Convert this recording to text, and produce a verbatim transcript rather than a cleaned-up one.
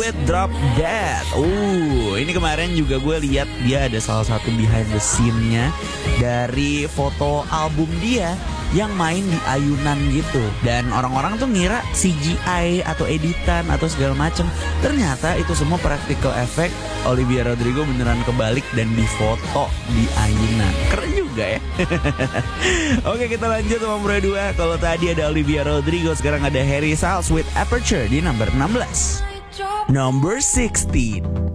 with Drop Dead. Uh, ini kemarin juga gue lihat dia ada salah satu behind the scene-nya dari foto album dia yang main di ayunan gitu. Dan orang-orang tuh ngira C G I atau editan atau segala macem. Ternyata itu semua practical effect. Olivia Rodrigo beneran kebalik dan difoto di ayunan. Keren juga ya. Oke, kita lanjut nomor dua. Kalau tadi ada Olivia Rodrigo, sekarang ada Harry Styles with Aperture di nomor enam belas. Number sixteen.